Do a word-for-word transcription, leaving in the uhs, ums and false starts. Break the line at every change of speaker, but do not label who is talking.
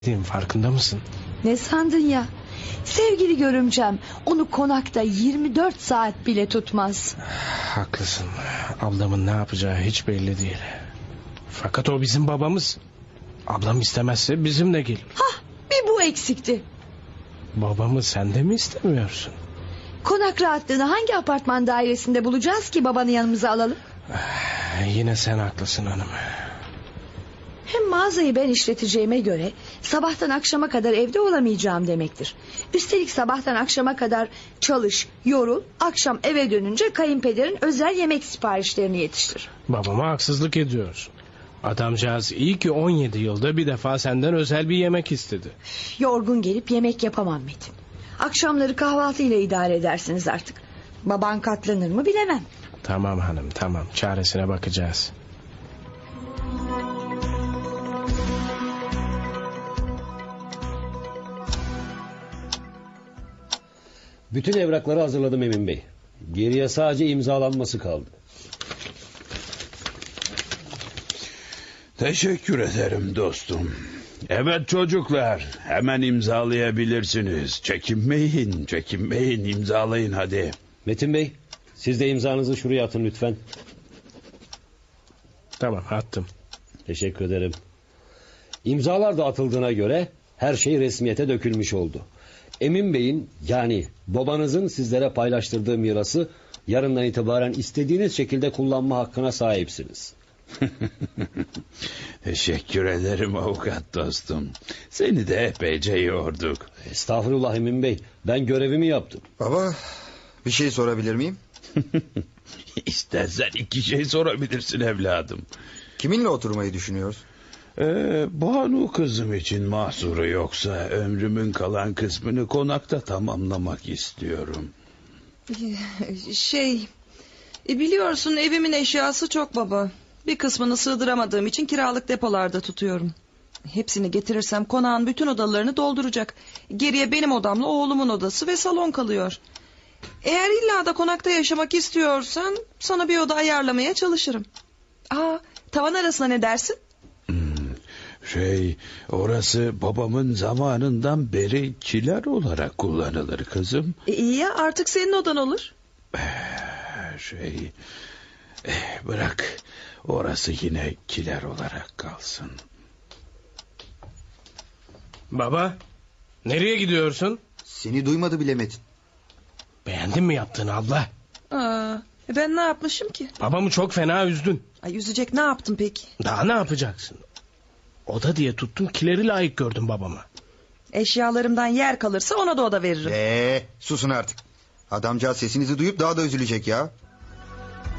Farkında mısın?
Ne sandın ya? Sevgili görümcem onu konakta yirmi dört saat bile tutmaz.
Haklısın. Ablamın ne yapacağı hiç belli değil. Fakat o bizim babamız. Ablam istemezse bizim de gelir.
Hah, bir bu eksikti.
Babamı sen de mi istemiyorsun?
Konak rahatlığını hangi apartman dairesinde bulacağız ki babanı yanımıza alalım?
Yine sen haklısın hanım.
Hem mağazayı ben işleteceğime göre sabahtan akşama kadar evde olamayacağım demektir. Üstelik sabahtan akşama kadar çalış, yorul, akşam eve dönünce kayınpederin özel yemek siparişlerini yetiştir.
Babama haksızlık ediyorsun. Adamcağız iyi ki on yedi yılda bir defa senden özel bir yemek istedi.
Yorgun gelip yemek yapamam Metin. Akşamları kahvaltıyla idare edersiniz artık. Baban katlanır mı bilemem.
Tamam hanım, tamam, çaresine bakacağız.
Bütün evrakları hazırladım Emin Bey. Geriye sadece imzalanması kaldı.
Teşekkür ederim dostum. Evet çocuklar, hemen imzalayabilirsiniz. Çekinmeyin, çekinmeyin, imzalayın hadi.
Metin Bey, siz de imzanızı şuraya atın lütfen.
Tamam, attım.
Teşekkür ederim. İmzalar da atıldığına göre her şey resmiyete dökülmüş oldu. Emin Bey'in, yani babanızın sizlere paylaştırdığı mirası yarından itibaren istediğiniz şekilde kullanma hakkına sahipsiniz.
Teşekkür ederim avukat dostum. Seni de epeyce yorduk.
Estağfurullah Emin Bey, ben görevimi yaptım.
Baba, bir şey sorabilir miyim?
İstersen iki şey sorabilirsin evladım.
Kiminle oturmayı düşünüyoruz?
Ee, Banu kızım için mahsuru yoksa ömrümün kalan kısmını konakta tamamlamak istiyorum.
Şey, e, biliyorsun evimin eşyası çok baba. Bir kısmını sığdıramadığım için kiralık depolarda tutuyorum. Hepsini getirirsem konağın bütün odalarını dolduracak. Geriye benim odamla oğlumun odası ve salon kalıyor. Eğer illa da konakta yaşamak istiyorsan sana bir oda ayarlamaya çalışırım. Aa, tavan arasına ne dersin?
Hmm, şey, orası babamın zamanından beri kiler olarak kullanılır kızım.
E, iyi ya, artık senin odan olur.
Şey, eh, bırak orası yine kiler olarak kalsın.
Baba, nereye gidiyorsun?
Seni duymadı bile Metin.
Beğendin mi yaptığını abla?
Aa, e ben ne yapmışım ki?
Babamı çok fena üzdün.
Ay, üzecek ne yaptım peki?
Daha ne yapacaksın? Oda diye tuttun, kileri layık gördün babama.
Eşyalarımdan yer kalırsa ona da oda veririm.
Eee, susun artık. Adamcağız sesinizi duyup daha da üzülecek ya.